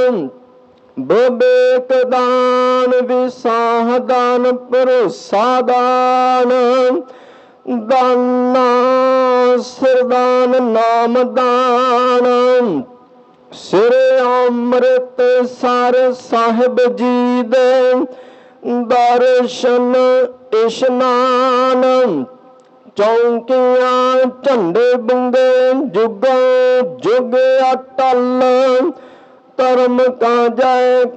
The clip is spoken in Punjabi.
ਵਿਵੇਕ ਦਾਨ, ਵਿਸਾਹ ਦਾਨ, ਭਰੋਸਾ ਦਾਨ, ਦਾਨਾ ਸਿਰਦਾਨ, ਨਾਮ ਦਾਨ, ਸਿਰ ਅੰਮ੍ਰਿਤ ਸਰ ਸਾਹਿਬ ਜੀ ਦੇ ਦਰਸ਼ਨ ਇਸ਼ਨਾਨ, ਚੌਂਕੀਆਂ ਝੰਡੇ ਬੁੰਗੇ ਜੁਗੋ ਜੁਗ ਅਟਲ, ਧਰਮ ਕਾ ਜੈ